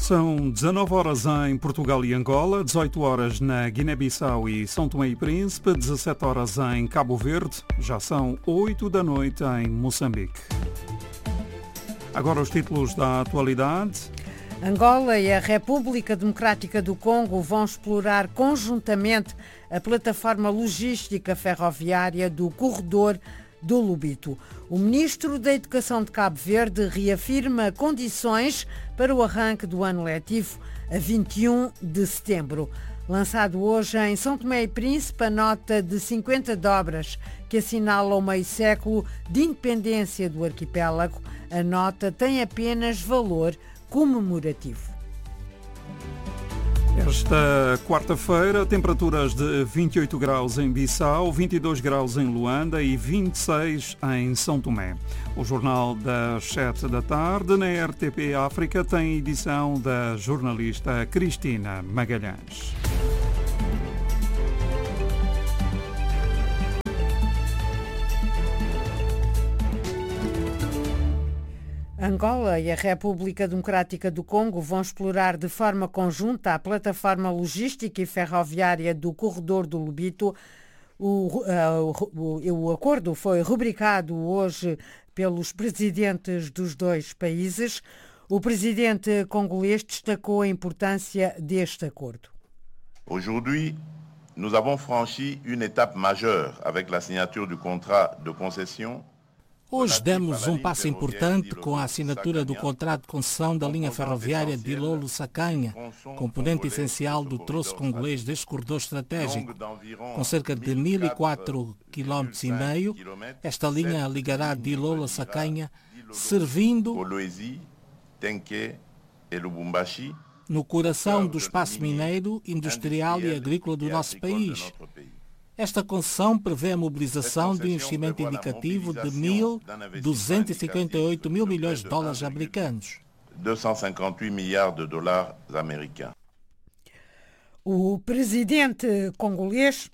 São 19 horas em Portugal e Angola, 18 horas na Guiné-Bissau e São Tomé e Príncipe, 17 horas em Cabo Verde, já são 8 da noite em Moçambique. Agora os títulos da atualidade. Angola e a República Democrática do Congo vão explorar conjuntamente a plataforma logística ferroviária do corredor do Lubito. O ministro da Educação de Cabo Verde reafirma condições para o arranque do ano letivo a 21 de setembro. Lançado hoje em São Tomé e Príncipe a nota de 50 dobras que assinala o meio século de independência do arquipélago, a nota tem apenas valor comemorativo. Esta quarta-feira, temperaturas de 28 graus em Bissau, 22 graus em Luanda e 26 em São Tomé. O Jornal das 7 da tarde na RTP África tem edição da jornalista Cristina Magalhães. Angola e a República Democrática do Congo vão explorar de forma conjunta a plataforma logística e ferroviária do corredor do Lubito. O acordo foi rubricado hoje pelos presidentes dos dois países. O presidente congolês destacou a importância deste acordo. Aujourd'hui, nous avons franchi une étape majeure avec la signature du contrat de concession. Hoje demos um passo importante com a assinatura do contrato de concessão da linha ferroviária de Ilolo-Sakanha, componente essencial do troço congolês deste corredor estratégico. Com cerca de 1.004,5 km, esta linha ligará de Ilolo-Sakanha, servindo no coração do espaço mineiro, industrial e agrícola do nosso país. Esta concessão prevê a mobilização de um investimento indicativo de 1.258 mil milhões de dólares americanos. 258 milhões de dólares americanos. O presidente congolês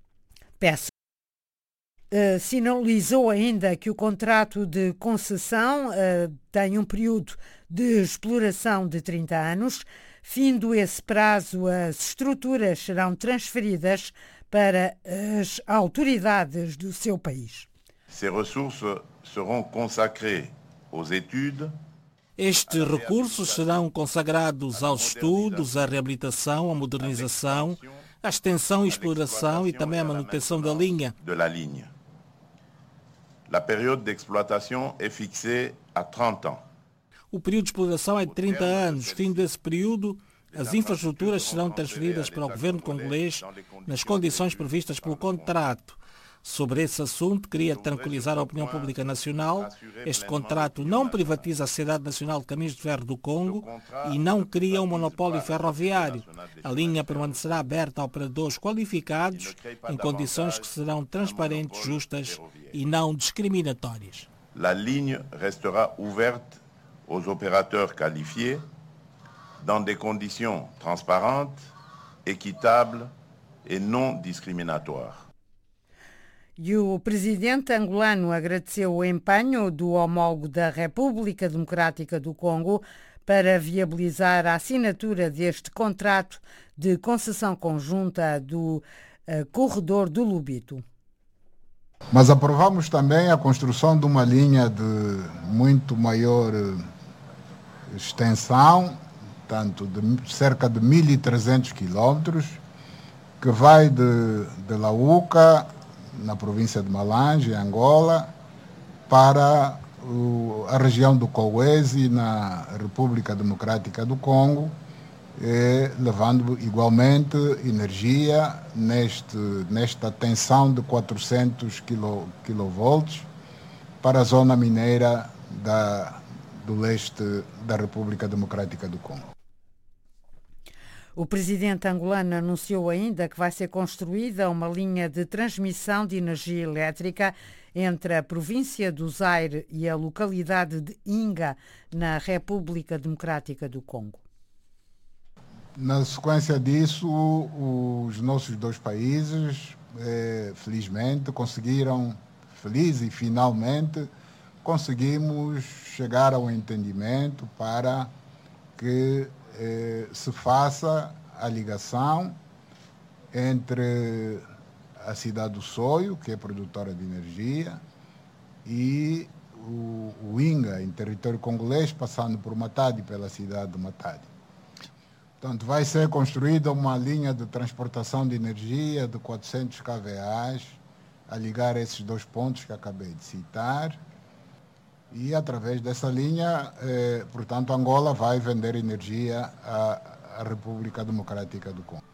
sinalizou ainda que o contrato de concessão tem um período de exploração de 30 anos. Findo esse prazo, as estruturas serão transferidas para as autoridades do seu país. Ces ressources seront consacrées aux études. Estes recursos serão consagrados aos estudos, à reabilitação, à modernização, à extensão e exploração e também à manutenção da linha. La période d'exploitation est fixée à 30 ans. O período de exploração é de 30 anos. Fim desse período, as infraestruturas serão transferidas para o governo congolês nas condições previstas pelo contrato. Sobre esse assunto, queria tranquilizar a opinião pública nacional. Este contrato não privatiza a Sociedade Nacional de Caminhos de Ferro do Congo e não cria um monopólio ferroviário. A linha permanecerá aberta a operadores qualificados em condições que serão transparentes, justas e não discriminatórias. La ligne restera ouverte aux opérateurs qualifiés dans des conditions transparentes, équitables et non discriminatoires. E o presidente angolano agradeceu o empenho do homólogo da República Democrática do Congo para viabilizar a assinatura deste contrato de concessão conjunta do corredor do Lubito. Mas aprovamos também a construção de uma linha de muito maior extensão, tanto de cerca de 1.300 quilómetros, que vai de Lauca, na província de Malange, Angola, para a região do Kolwezi, na República Democrática do Congo, levando igualmente energia nesta tensão de 400 kV para a zona mineira do leste da República Democrática do Congo. O presidente angolano anunciou ainda que vai ser construída uma linha de transmissão de energia elétrica entre a província do Zaire e a localidade de Inga, na República Democrática do Congo. Na sequência disso, os nossos dois países, felizmente, finalmente, conseguimos chegar ao entendimento para que se faça a ligação entre a cidade do Soio, que é produtora de energia, e o Inga, em território congolês, passando por Matadi, pela cidade de Matadi. Portanto, vai ser construída uma linha de transportação de energia de 400 kVA a ligar esses dois pontos que acabei de citar. E, através dessa linha, portanto, Angola vai vender energia à República Democrática do Congo.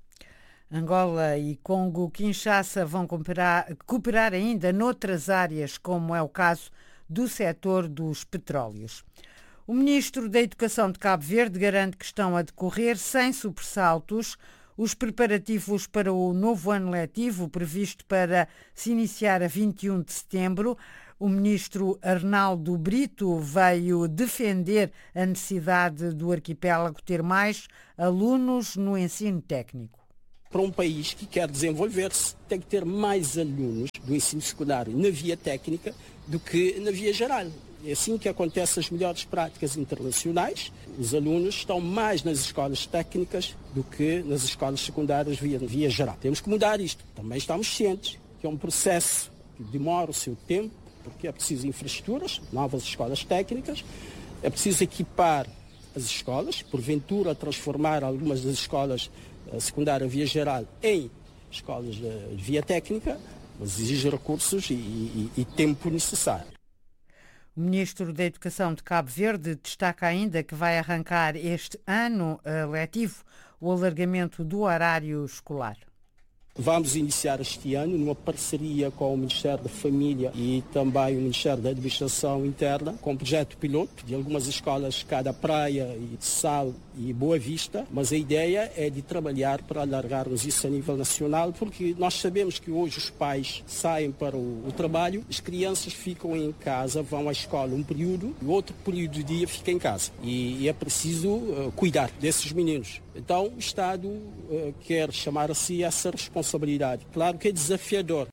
Angola e Congo-Kinshasa vão cooperar ainda noutras áreas, como é o caso do setor dos petróleos. O ministro da Educação de Cabo Verde garante que estão a decorrer sem sobressaltos os preparativos para o novo ano letivo, previsto para se iniciar a 21 de setembro. O ministro Arnaldo Brito veio defender a necessidade do arquipélago ter mais alunos no ensino técnico. Para um país que quer desenvolver-se, tem que ter mais alunos do ensino secundário na via técnica do que na via geral. É assim que acontecem as melhores práticas internacionais. Os alunos estão mais nas escolas técnicas do que nas escolas secundárias via geral. Temos que mudar isto. Também estamos cientes que é um processo que demora o seu tempo, porque é preciso infraestruturas, novas escolas técnicas, é preciso equipar as escolas, porventura transformar algumas das escolas secundárias via geral em escolas de via técnica, mas exige recursos e tempo necessário. O ministro da Educação de Cabo Verde destaca ainda que vai arrancar este ano letivo o alargamento do horário escolar. Vamos iniciar este ano numa parceria com o Ministério da Família e também o Ministério da Administração Interna, com um projeto piloto de algumas escolas, cada Praia, e Sal e Boa Vista, mas a ideia é de trabalhar para alargarmos isso a nível nacional, porque nós sabemos que hoje os pais saem para o trabalho, as crianças ficam em casa, vão à escola um período, e outro período do dia fica em casa. E é preciso cuidar desses meninos. Então o Estado quer chamar a si essa responsabilidade. Claro que é desafiador.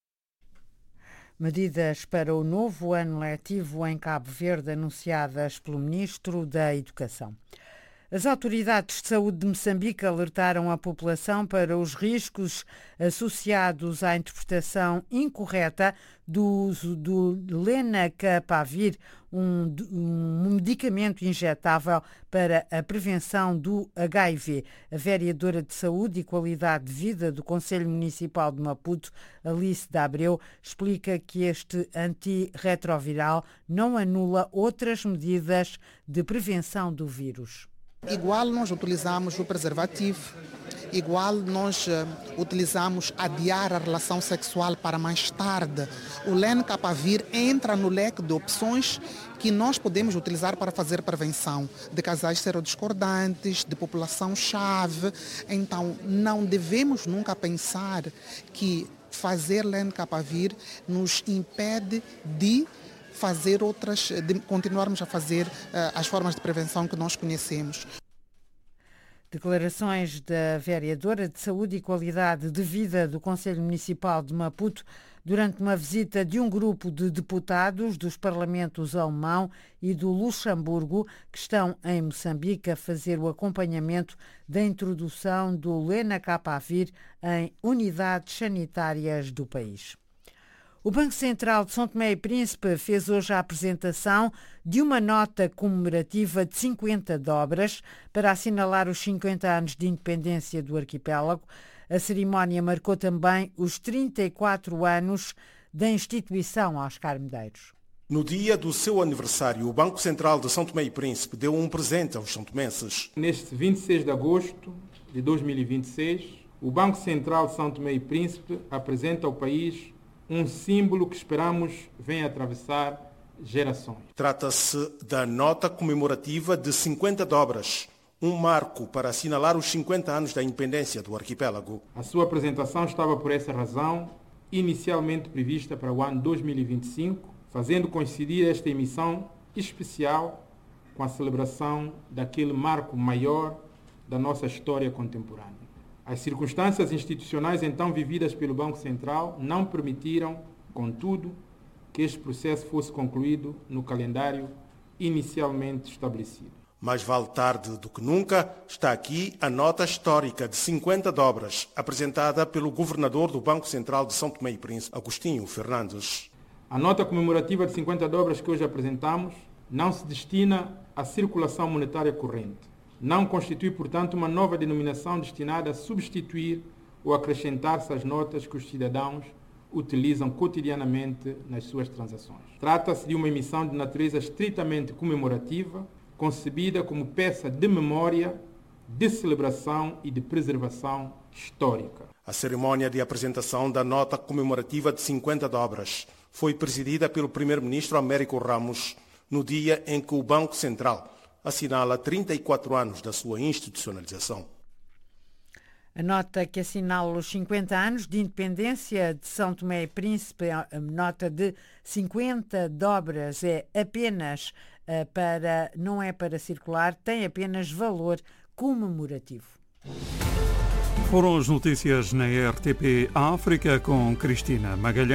Medidas para o novo ano letivo em Cabo Verde anunciadas pelo Ministro da Educação. As autoridades de saúde de Moçambique alertaram a população para os riscos associados à interpretação incorreta do uso do lenacapavir, um medicamento injetável para a prevenção do HIV. A vereadora de Saúde e Qualidade de Vida do Conselho Municipal de Maputo, Alice de Abreu, explica que este antirretroviral não anula outras medidas de prevenção do vírus. Igual nós utilizamos o preservativo, igual nós utilizamos adiar a relação sexual para mais tarde. O lenacapavir entra no leque de opções que nós podemos utilizar para fazer prevenção de casais serodiscordantes, de população-chave. Então, não devemos nunca pensar que fazer lenacapavir nos impede de fazer de continuarmos a fazer as formas de prevenção que nós conhecemos. Declarações da vereadora de Saúde e Qualidade de Vida do Conselho Municipal de Maputo durante uma visita de um grupo de deputados dos parlamentos alemão e do Luxemburgo que estão em Moçambique a fazer o acompanhamento da introdução do lenacapavir em unidades sanitárias do país. O Banco Central de São Tomé e Príncipe fez hoje a apresentação de uma nota comemorativa de 50 dobras para assinalar os 50 anos de independência do arquipélago. A cerimónia marcou também os 34 anos da instituição, Oscar Medeiros. No dia do seu aniversário, o Banco Central de São Tomé e Príncipe deu um presente aos são-tomenses. Neste 26 de agosto de 2026, o Banco Central de São Tomé e Príncipe apresenta ao país um símbolo que esperamos venha atravessar gerações. Trata-se da nota comemorativa de 50 dobras, um marco para assinalar os 50 anos da independência do arquipélago. A sua apresentação estava, por essa razão, inicialmente prevista para o ano 2025, fazendo coincidir esta emissão especial com a celebração daquele marco maior da nossa história contemporânea. As circunstâncias institucionais então vividas pelo Banco Central não permitiram, contudo, que este processo fosse concluído no calendário inicialmente estabelecido. Mais vale tarde do que nunca, está aqui a nota histórica de 50 dobras, apresentada pelo governador do Banco Central de São Tomé e Príncipe, Agostinho Fernandes. A nota comemorativa de 50 dobras que hoje apresentamos não se destina à circulação monetária corrente. Não constitui, portanto, uma nova denominação destinada a substituir ou acrescentar-se às notas que os cidadãos utilizam cotidianamente nas suas transações. Trata-se de uma emissão de natureza estritamente comemorativa, concebida como peça de memória, de celebração e de preservação histórica. A cerimónia de apresentação da nota comemorativa de 50 dobras foi presidida pelo primeiro-ministro Américo Ramos no dia em que o Banco Central assinala 34 anos da sua institucionalização. A nota que assinala os 50 anos de independência de São Tomé e Príncipe, a nota de 50 dobras, não é para circular, tem apenas valor comemorativo. Foram as notícias na RTP África com Cristina Magalhães.